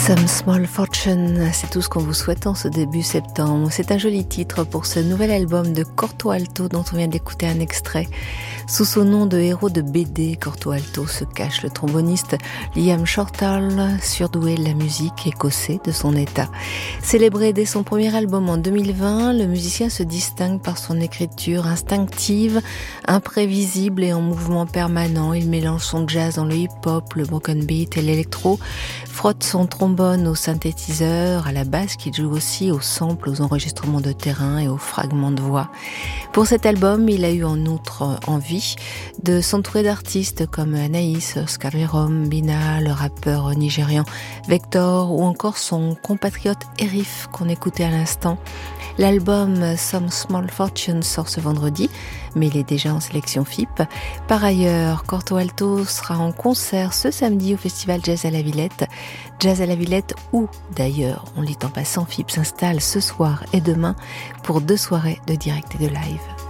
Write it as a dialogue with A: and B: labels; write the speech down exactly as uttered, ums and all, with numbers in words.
A: Some Small Fortune, c'est tout ce qu'on vous souhaite en ce début septembre. C'est un joli titre pour ce nouvel album de Corto Alto dont on vient d'écouter un extrait. Sous son nom de héros de B D, Corto Alto se cache le tromboniste Liam Shortall, surdoué de la musique, écossais de son état. Célébré dès son premier album en deux mille vingt, le musicien se distingue par son écriture instinctive, imprévisible et en mouvement permanent. Il mélange son jazz dans le hip-hop, le broken beat et l'électro, frotte son trombone au synthétiseur, à la basse qu'il joue aussi aux samples, aux enregistrements de terrain et aux fragments de voix. Pour cet album, il a eu en outre envie de s'entourer d'artistes comme Anaïs, Oscar Jerome, Bina, le rappeur nigérian Vector ou encore son compatriote Erif qu'on écoutait à l'instant. L'album Some Small Fortune sort ce vendredi, mais il est déjà en sélection F I P. Par ailleurs, Corto Alto sera en concert ce samedi au Festival Jazz à la Villette. Jazz à la Villette où, d'ailleurs, on lit en passant, F I P s'installe ce soir et demain pour deux soirées de direct et de live.